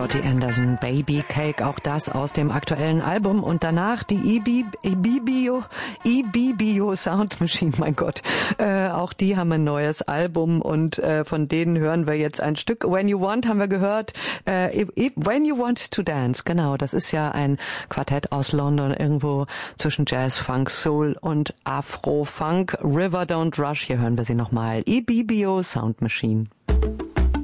Dottie Anderson, Baby Cake, auch das aus dem aktuellen Album. Und danach die Ibibio Sound Machine, mein Gott. Auch die haben ein neues Album und von denen hören wir jetzt ein Stück. When You Want haben wir gehört. When You Want to Dance, genau. Das ist ja ein Quartett aus London, irgendwo zwischen Jazz, Funk, Soul und Afro-Funk. River Don't Rush, hier hören wir sie nochmal. Ibibio Sound Machine.